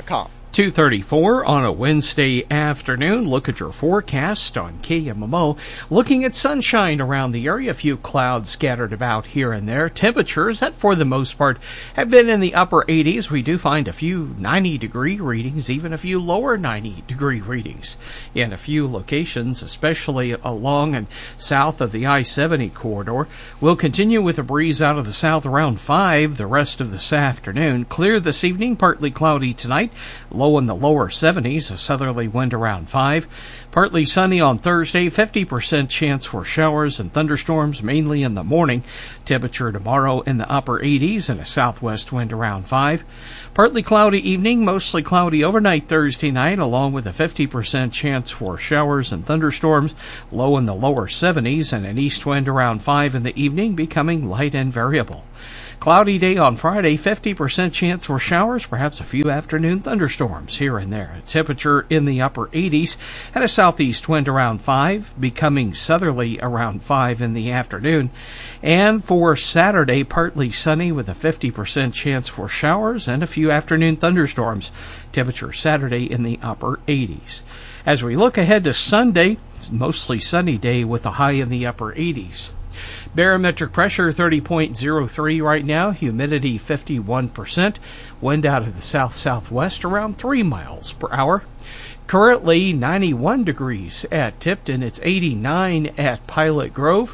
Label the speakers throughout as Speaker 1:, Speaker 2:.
Speaker 1: KMOM.com.
Speaker 2: 2:34 on a Wednesday afternoon. Look at your forecast on KMMO. Looking at sunshine around the area, a few clouds scattered about here and there. Temperatures that for the most part have been in the upper 80s. We do find a few 90-degree readings, even a few lower 90-degree readings in a few locations, especially along and south of the I-70 corridor. We'll continue with a breeze out of the south around 5 the rest of this afternoon. Clear this evening, partly cloudy tonight. Low in the lower 70s, a southerly wind around 5. Partly sunny on Thursday, 50% chance for showers and thunderstorms, mainly in the morning. Temperature tomorrow in the upper 80s and a southwest wind around 5. Partly cloudy evening, mostly cloudy overnight Thursday night, along with a 50% chance for showers and thunderstorms. Low in the lower 70s and an east wind around 5 in the evening, becoming light and variable. Cloudy day on Friday, 50% chance for showers, perhaps a few afternoon thunderstorms here and there. A temperature in the upper 80s and a southeast wind around 5, becoming southerly around 5 in the afternoon. And for Saturday, partly sunny with a 50% chance for showers and a few afternoon thunderstorms. Temperature Saturday in the upper 80s. As we look ahead to Sunday, it's mostly sunny day with a high in the upper 80s. Barometric pressure 30.03 right now, humidity 51%, wind out of the south-southwest around 3 miles per hour. Currently 91 degrees at Tipton, it's 89 at Pilot Grove,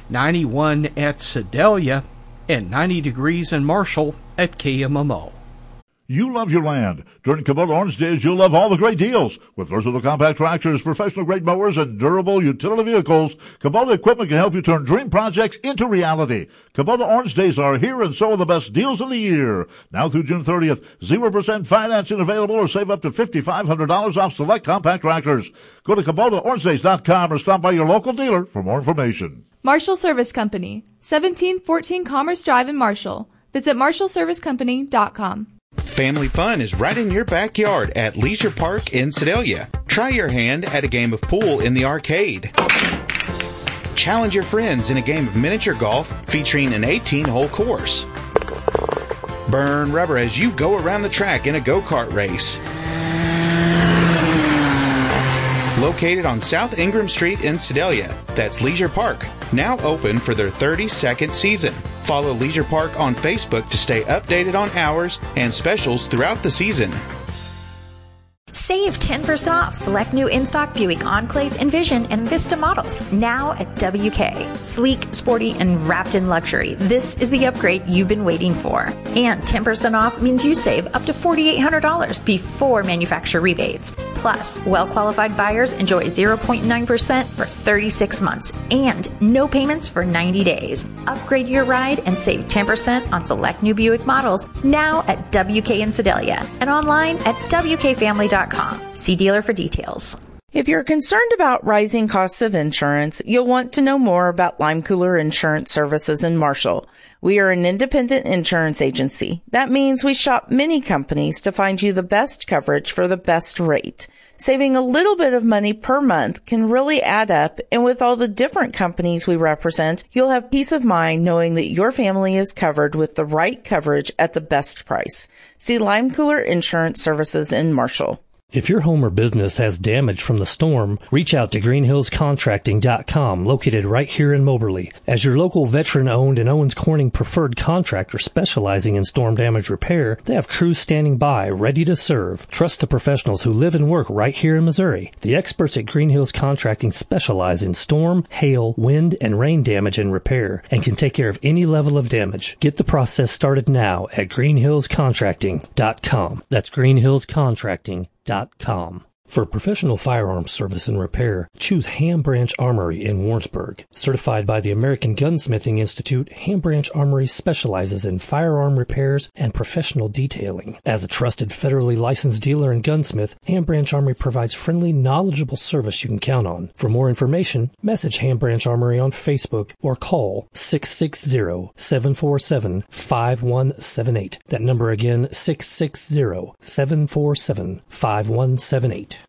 Speaker 2: 91 at Sedalia, and 90 degrees in Marshall at KMMO.
Speaker 3: You love your land. During Kubota Orange Days, you'll love all the great deals. With versatile compact tractors, professional-grade mowers, and durable utility vehicles, Kubota equipment can help you turn dream projects into reality. Kubota Orange Days are here, and so are the best deals of the year. Now through June 30th, 0% financing available, or save up to $5,500 off select compact tractors. Go to KubotaOrangeDays.com or stop by your local dealer for more information.
Speaker 4: Marshall Service Company, 1714 Commerce Drive in Marshall. Visit MarshallServiceCompany.com.
Speaker 5: Family fun is right in your backyard at Leisure Park in Sedalia. Try your hand at a game of pool in the arcade. Challenge your friends in a game of miniature golf featuring an 18-hole course. Burn rubber as you go around the track in a go-kart race. Located on South Ingram Street in Sedalia, that's Leisure Park, now open for their 32nd season. Follow Leisure Park on Facebook to stay updated on hours and specials throughout the season.
Speaker 6: Save 10% off select new in-stock Buick Enclave, Envision, and Vista models now at WK. Sleek, sporty, and wrapped in luxury. This is the upgrade you've been waiting for. And 10% off means you save up to $4,800 before manufacturer rebates. Plus, well-qualified buyers enjoy 0.9% for 36 months and no payments for 90 days. Upgrade your ride and save 10% on select new Buick models now at WK in Sedalia and online at WKFamily.com. See dealer for details.
Speaker 7: If you're concerned about rising costs of insurance, you'll want to know more about Lime Cooler Insurance Services in Marshall. We are an independent insurance agency. That means we shop many companies to find you the best coverage for the best rate. Saving a little bit of money per month can really add up, and with all the different companies we represent, you'll have peace of mind knowing that your family is covered with the right coverage at the best price. See Lime Cooler Insurance Services in Marshall.
Speaker 8: If your home or business has damage from the storm, reach out to greenhillscontracting.com, located right here in Moberly. As your local veteran-owned and Owens Corning preferred contractor specializing in storm damage repair, they have crews standing by, ready to serve. Trust the professionals who live and work right here in Missouri. The experts at Green Hills Contracting specialize in storm, hail, wind, and rain damage and repair, and can take care of any level of damage. Get the process started now at greenhillscontracting.com. That's greenhillscontracting.com. For professional firearms service and repair, choose Ham Branch Armory in Warrensburg. Certified by the American Gunsmithing Institute, Ham Branch Armory specializes in firearm repairs and professional detailing. As a trusted federally licensed dealer and gunsmith, Ham Branch Armory provides friendly, knowledgeable service you can count on. For more information, message Ham Branch Armory on Facebook or call 660-747-5178. That number again, 660-747-5178.